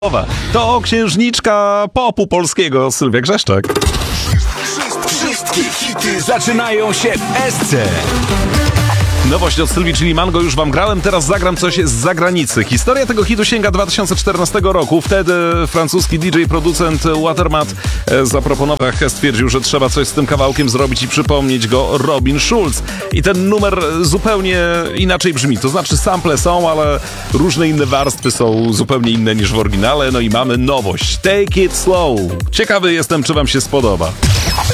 To księżniczka popu polskiego Sylwia Grzeszczak. Wszystkie hity zaczynają się w SC. Nowość od Sylwii, czyli Mango, już wam grałem, teraz zagram coś z zagranicy. Historia tego hitu sięga 2014 roku. Wtedy francuski DJ, producent Watermat zaproponował, stwierdził, że trzeba coś z tym kawałkiem zrobić i przypomnieć go Robin Schulz. I ten numer zupełnie inaczej brzmi. To znaczy sample są, ale różne inne warstwy są zupełnie inne niż w oryginale. No i mamy nowość. Take it slow. Ciekawy jestem, czy wam się spodoba.